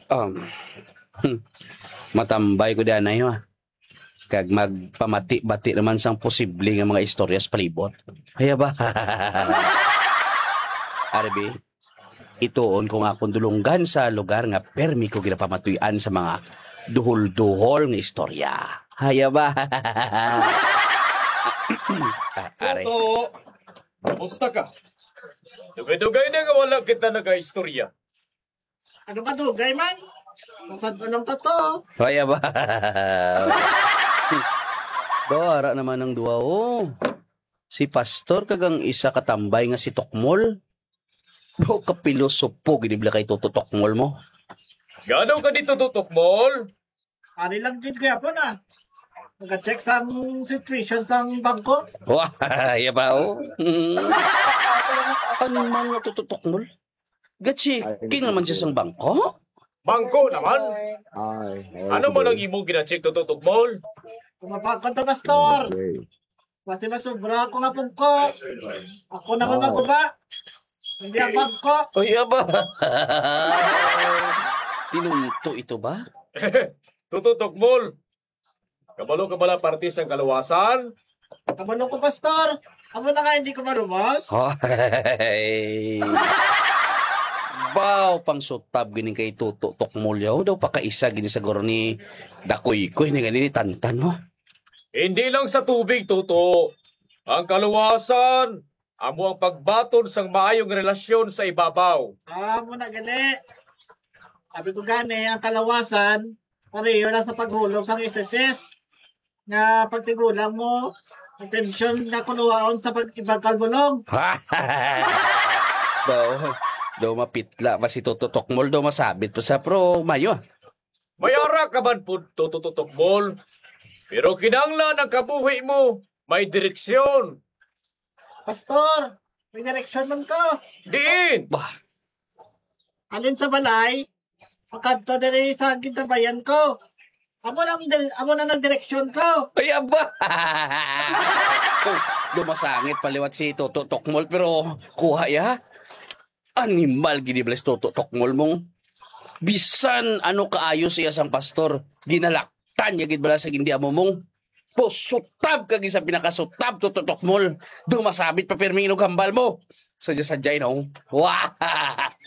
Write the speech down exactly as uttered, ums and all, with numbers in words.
Um, hmm, matambay ko diyan ayo ah. Kag magpamati-bati naman sang posible nga mga istorya sa palibot. Haya ba? Arbi, ituon ko nga akong dulunggan sa lugar nga permi ko ginapamatuyan sa mga duhol-duhol nga istorya. Haya ba? Ah, Are. Toto, kamusta ka? Dugay-dugay na nga wala kita nag-istorya. Ano ka dugay man? Saan ka ng totoo? Haya ba? Dara naman ang duwa oh. Si Pastor kagang isa katambay nga si Tokmol. Do ka pilosopo ginibla kay Toto Tokmol mo. Ganaw ka dito, Tutok Mall? Ari lang din kaya po na. Nag-check sa situation sa bangko. Wah, ya ba oh? Hmm. Ano man nga Toto Tokmol? Gatsi, king naman siya sang bangko? Bangko naman? Ano man ang imong gina-check to, Tutok Mall? Kumapagod to, Pastor. Kasi masubra ako nga pungko. Ako naman maguba. Hindi ang bangko. O ya ba? Tinunto ito ba? Tututok Mall. Kabalo ka bala partis ang kalawasan? Kabalo ko, Pastor. Amo na nga hindi ko marumos. Ay. Baw pang sutab gining kay Tuto Tokmolyaw daw pakaisa gini sa goro ni Dakoy ko ni ganini tantan mo. Hindi lang sa tubig, Tuto. Ang kalawasan, amo ang pagbaton sang maayong relasyon sa ibabaw. Amo na gali. Sabi ko gani, ang kalawasan, pareho lang sa paghulog sa S S S. Nga pagtigulang mo, ang tensyon na kunuhaon sa pag-ibang kalbulong. daw daw mapitla ba si Tuto Tokmol daw masabit pa sa pro mayo. Mayara ka man po, Tututok Mall. Pero kinanglan ang kabuhi mo, may direksyon. Pastor, may direksyon man ko. Diin! Bah, Alin sa balay, pagkanto din sa gintabayan ko. Amo lang, dir- amo na ng direksyon ko. ay aba. Dumasangit paliwat si Tuto Tokmol pero kuha ya. Animal gini bless Tuto Tokmol mong. Bisan ano kaayo siya sang pastor, ginalaktan niya gid bala sa gindi amo mong. Pusutab kag sa pinakasutab Tuto Tokmol. Dumasabit pa permi inog hambal mo. Sadya-sadyay no. Wah!